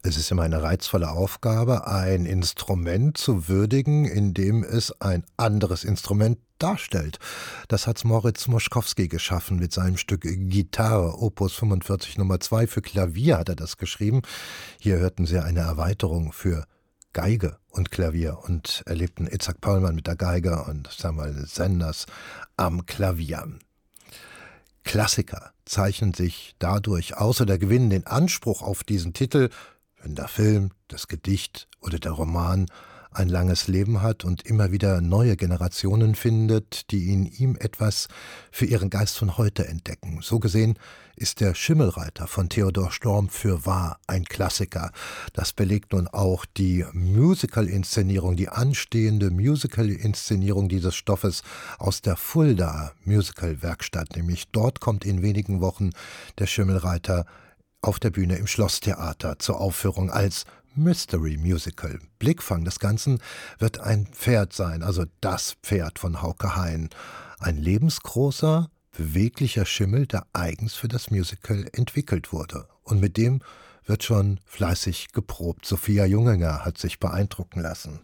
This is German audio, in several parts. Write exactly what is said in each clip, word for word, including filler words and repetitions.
Es ist immer eine reizvolle Aufgabe, ein Instrument zu würdigen, indem es ein anderes Instrument darstellt. Das hat Moritz Moschkowski geschaffen mit seinem Stück Gitarre, Opus fünfundvierzig Nummer zwei. Für Klavier hat er das geschrieben. Hier hörten Sie eine Erweiterung für Geige und Klavier und erlebten Itzhak Pollmann mit der Geige und Samuel Sanders am Klavier. Klassiker zeichnen sich dadurch aus oder gewinnen den Anspruch auf diesen Titel, wenn der Film, das Gedicht oder der Roman ein langes Leben hat und immer wieder neue Generationen findet, die in ihm etwas für ihren Geist von heute entdecken. So gesehen ist der Schimmelreiter von Theodor Storm fürwahr ein Klassiker. Das belegt nun auch die Musical-Inszenierung, die anstehende Musical-Inszenierung dieses Stoffes aus der Fulda Musical-Werkstatt. Nämlich dort kommt in wenigen Wochen der Schimmelreiter auf der Bühne im Schlosstheater zur Aufführung als Mystery Musical. Blickfang des Ganzen wird ein Pferd sein, also das Pferd von Hauke Hein. Ein lebensgroßer, beweglicher Schimmel, der eigens für das Musical entwickelt wurde. Und mit dem wird schon fleißig geprobt. Sophia Junginger hat sich beeindrucken lassen.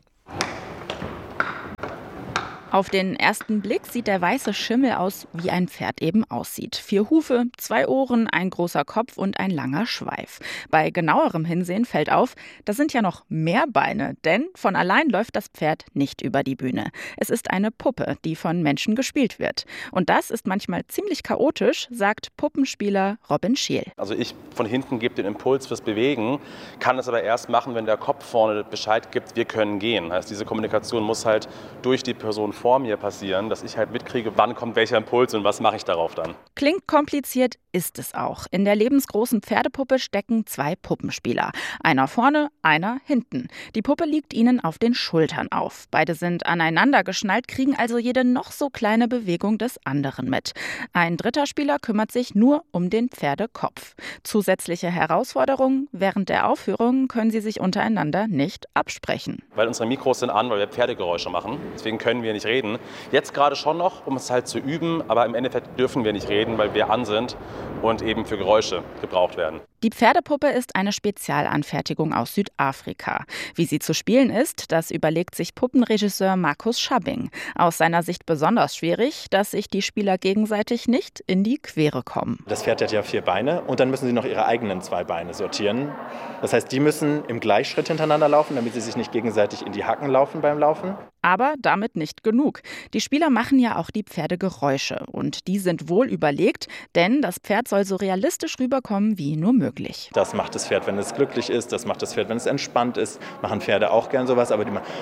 Auf den ersten Blick sieht der weiße Schimmel aus, wie ein Pferd eben aussieht. Vier Hufe, zwei Ohren, ein großer Kopf und ein langer Schweif. Bei genauerem Hinsehen fällt auf, das sind ja noch mehr Beine, denn von allein läuft das Pferd nicht über die Bühne. Es ist eine Puppe, die von Menschen gespielt wird. Und das ist manchmal ziemlich chaotisch, sagt Puppenspieler Robin Scheel. Also ich von hinten gebe den Impuls fürs Bewegen, kann es aber erst machen, wenn der Kopf vorne Bescheid gibt, wir können gehen. Heißt, diese Kommunikation muss halt durch die Person vor mir passieren, dass ich halt mitkriege, wann kommt welcher Impuls und was mache ich darauf dann. Klingt kompliziert, ist es auch. In der lebensgroßen Pferdepuppe stecken zwei Puppenspieler. Einer vorne, einer hinten. Die Puppe liegt ihnen auf den Schultern auf. Beide sind aneinander geschnallt, kriegen also jede noch so kleine Bewegung des anderen mit. Ein dritter Spieler kümmert sich nur um den Pferdekopf. Zusätzliche Herausforderungen: Während der Aufführung können sie sich untereinander nicht absprechen. Weil unsere Mikros sind an, weil wir Pferdegeräusche machen. Deswegen können wir nicht reden. Jetzt gerade schon noch, um es halt zu üben, aber im Endeffekt dürfen wir nicht reden, weil wir an sind und eben für Geräusche gebraucht werden. Die Pferdepuppe ist eine Spezialanfertigung aus Südafrika. Wie sie zu spielen ist, das überlegt sich Puppenregisseur Markus Schabbing. Aus seiner Sicht besonders schwierig, dass sich die Spieler gegenseitig nicht in die Quere kommen. Das Pferd hat ja vier Beine und dann müssen sie noch ihre eigenen zwei Beine sortieren. Das heißt, die müssen im Gleichschritt hintereinander laufen, damit sie sich nicht gegenseitig in die Hacken laufen beim Laufen. Aber damit nicht genug. Die Spieler machen ja auch die Pferdegeräusche. Und die sind wohl überlegt, denn das Pferd soll so realistisch rüberkommen wie nur möglich. Das macht das Pferd, wenn es glücklich ist. Das macht das Pferd, wenn es entspannt ist. Machen Pferde auch gern sowas, aber die machen...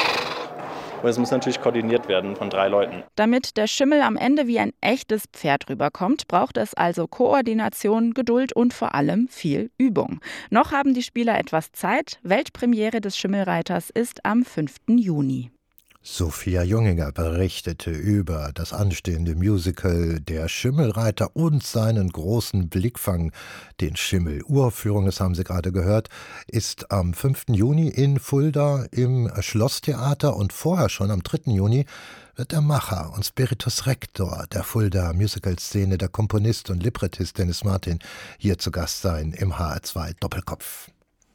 Und es muss natürlich koordiniert werden von drei Leuten. Damit der Schimmel am Ende wie ein echtes Pferd rüberkommt, braucht es also Koordination, Geduld und vor allem viel Übung. Noch haben die Spieler etwas Zeit. Weltpremiere des Schimmelreiters ist am fünften Juni. Sophia Junginger berichtete über das anstehende Musical Der Schimmelreiter und seinen großen Blickfang. Den Schimmel-Uraufführung, das haben Sie gerade gehört, ist am fünften Juni in Fulda im Schlosstheater und vorher schon am dritten Juni wird der Macher und Spiritus Rector der Fulda Musical-Szene, der Komponist und Librettist Dennis Martin, hier zu Gast sein im H R zwei Doppelkopf.